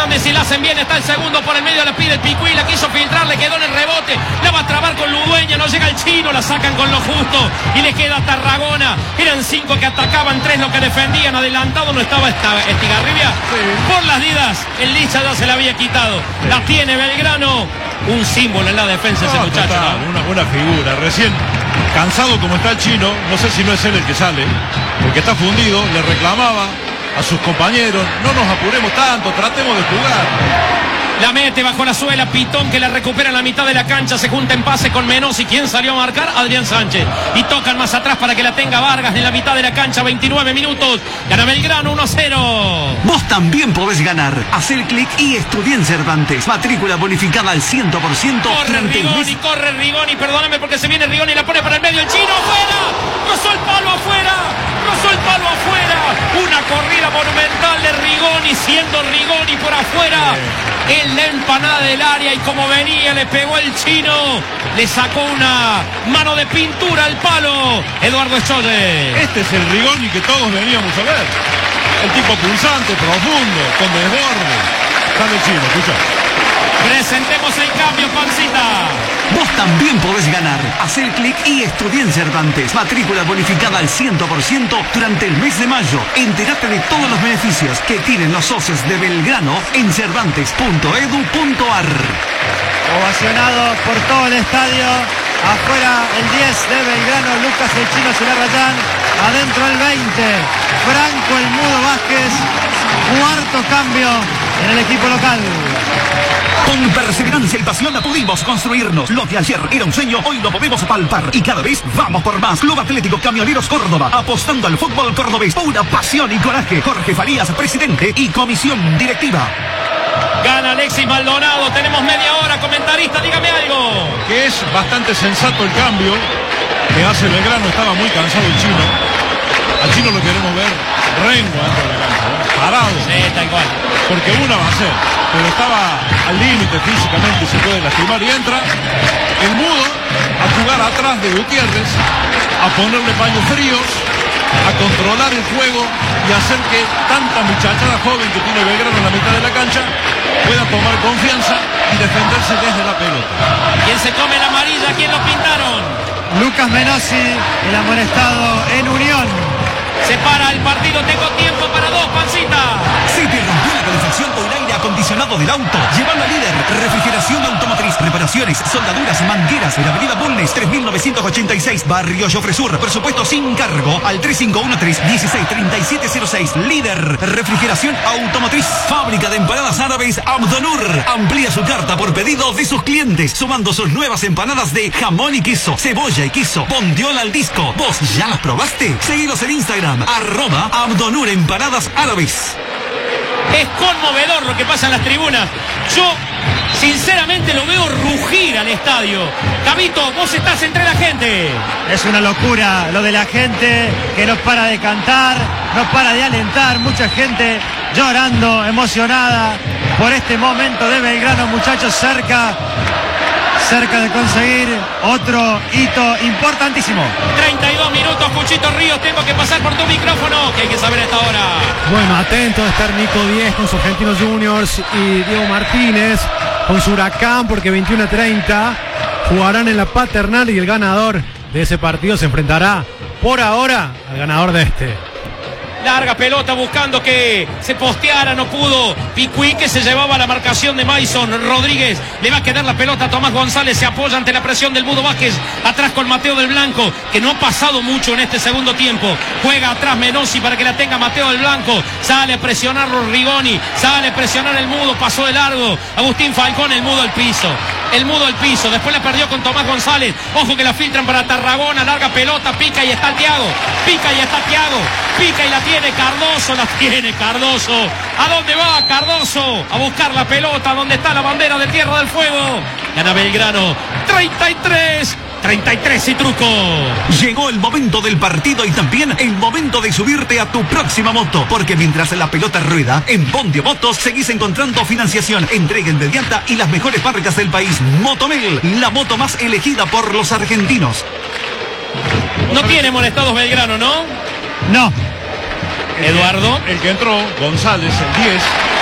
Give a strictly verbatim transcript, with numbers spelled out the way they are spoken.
Fernández y la hacen bien. Está el segundo por el medio, la pide el Picuí, la quiso filtrar, le quedó en el rebote. La va a trabar con Ludueña, no llega el chino, la sacan con lo justo y le queda a Tarragona. Eran cinco que atacaban, tres los que defendían. Adelantado no estaba esta, Estigarribia. Sí. Por las didas, el Licha ya se la había quitado. Sí. La tiene Belgrano. Un símbolo en la defensa no, ese muchacho. Total, ¿no? Una buena figura. Recién, cansado como está el chino, no sé si no es él el que sale, porque está fundido, le reclamaba a sus compañeros, no nos apuremos tanto, tratemos de jugar. La mete bajo la suela, Pitón que la recupera en la mitad de la cancha, se junta en pase con Menossi. ¿Quién salió a marcar? Adrián Sánchez. Y tocan más atrás para que la tenga Vargas en la mitad de la cancha, veintinueve minutos. Gana Belgrano uno a cero. Vos también podés ganar. Hacer clic y estudiá en Cervantes. Matrícula bonificada al cien por ciento. Corre Rigoni, corre Rigoni, perdóname porque se viene Rigoni y la pone para el medio. El chino afuera, rozó el palo afuera, rozó el palo afuera. Una corrida monumental de Rigoni, siendo Rigoni por afuera. En la empanada del área y como venía le pegó el chino, le sacó una mano de pintura al palo Eduardo Escholle. Este es el Rigoni que todos veníamos a ver, el tipo pulsante, profundo, con desborde. Sale el chino, escucha. Presentemos el cambio, Pancita. Vos también podés ganar. Hacer clic y estudiá en Cervantes. Matrícula bonificada al cien por ciento durante el mes de mayo. Entérate de todos los beneficios que tienen los socios de Belgrano en cervantes punto edu punto ar. Ovacionado por todo el estadio. Afuera el diez de Belgrano, Lucas el Chino Celarrayán. Adentro el veinte, Franco el Mudo Vázquez. Cuarto cambio en el equipo local. Con perseverancia y pasión pudimos construirnos. Lo que ayer era un sueño, hoy lo podemos palpar. Y cada vez vamos por más. Club Atlético Camioneros Córdoba, apostando al fútbol cordobés. Pura pasión y coraje. Jorge Farías, presidente y comisión directiva. Gana Alexis Maldonado, tenemos media hora. Comentarista, dígame algo. Que es bastante sensato el cambio que hace Belgrano. Estaba muy cansado el chino. Al chino lo queremos ver rengo dentro de la cancha, ¿no? Parado. Sí, tal cual. Porque una va a ser, pero estaba al límite físicamente, se puede lastimar y entra el Mudo a jugar atrás de Gutiérrez, a ponerle paños fríos, a controlar el juego y hacer que tanta muchachada joven que tiene Belgrano en la mitad de la cancha pueda tomar confianza y defenderse desde la pelota. ¿Quién se come la amarilla? ¿Quién lo pintaron? Lucas Menossi, el amonestado en Unión. Se para el partido, tengo tiempo para dos, Pancita. Se te rompió la calefacción o el aire acondicionado del auto. Llévalo a Líder. Refrigeración automotriz, reparaciones, soldaduras, mangueras. En la avenida Bulnes, tres mil novecientos ochenta y seis, Barrio Jofre Sur. Presupuesto sin cargo al tres cinco uno tres, uno seis tres siete cero seis. Líder. Refrigeración automotriz. Fábrica de empanadas árabes Abdonur. Amplía su carta por pedido de sus clientes, sumando sus nuevas empanadas de jamón y queso, cebolla y queso, bondiola al disco. ¿Vos ya las probaste? Seguidos en Instagram. Arroba Abdonur Empanadas Árabes. Es conmovedor lo que pasa en las tribunas. Yo, sinceramente, lo veo rugir al estadio. Cabito, vos estás entre la gente. Es una locura lo de la gente que no para de cantar, no para de alentar. Mucha gente llorando, emocionada por este momento de Belgrano, muchachos, cerca. Cerca de conseguir otro hito importantísimo. treinta y dos minutos, Puchito Ríos, tengo que pasar por tu micrófono, que hay que saber a esta hora. Bueno, atento a estar Nico diez con sus Argentinos Juniors y Diego Martínez con su Huracán, porque veintiuno a treinta jugarán en la Paternal y el ganador de ese partido se enfrentará por ahora al ganador de este. Larga pelota buscando que se posteara, no pudo. Picuí que se llevaba la marcación de Mason Rodríguez. Le va a quedar la pelota a Tomás González. Se apoya ante la presión del Mudo Vázquez. Atrás con Mateo del Blanco, que no ha pasado mucho en este segundo tiempo. Juega atrás Menossi para que la tenga Mateo del Blanco. Sale a presionarlo Rigoni. Sale a presionar el Mudo. Pasó de largo. Agustín Falcón, el Mudo al piso. El Mudo al piso. Después la perdió con Tomás González. Ojo que la filtran para Tarragona. Larga pelota. Pica y está Thiago. Pica y está Thiago. Pica y la tiene Cardoso, la tiene Cardoso. ¿A dónde va Cardoso? A buscar la pelota, donde está la bandera de Tierra del Fuego. Gana Belgrano, treinta y tres, treinta y tres y truco. Llegó el momento del partido y también el momento de subirte a tu próxima moto, porque mientras la pelota rueda, en Bondio Motos seguís encontrando financiación, entrega inmediata y las mejores marcas del país. Motomel, la moto más elegida por los argentinos. No tiene molestados Belgrano, ¿no? No. Eduardo. El que entró, González, el diez,